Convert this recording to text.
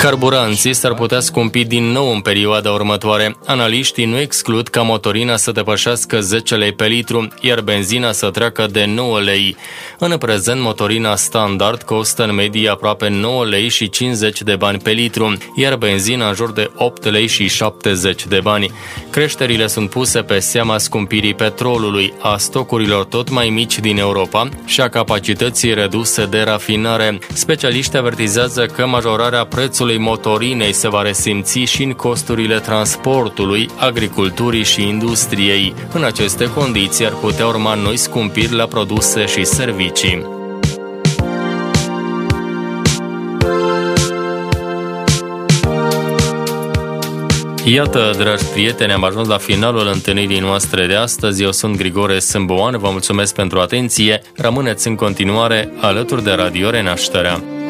Carburanții s-ar putea scumpi din nou în perioada următoare. Analiștii nu exclud ca motorina să depășească 10 lei pe litru, iar benzina să treacă de 9 lei. În prezent, motorina standard costă în medie aproape 9 lei și 50 de bani pe litru, iar benzina în jur de 8 lei și 70 de bani. Creșterile sunt puse pe seama scumpirii petrolului, a stocurilor tot mai mici din Europa și a capacității reduse de rafinare. Specialiștii avertizează că majorarea prețului motorinei se va resimți și în costurile transportului, agriculturii și industriei. În aceste condiții ar putea urma noi scumpiri la produse și servicii. Iată, dragi prieteni, am ajuns la finalul întâlnirii noastre de astăzi. Eu sunt Grigore Sâmboan, vă mulțumesc pentru atenție. Rămâneți în continuare alături de Radio Renașterea.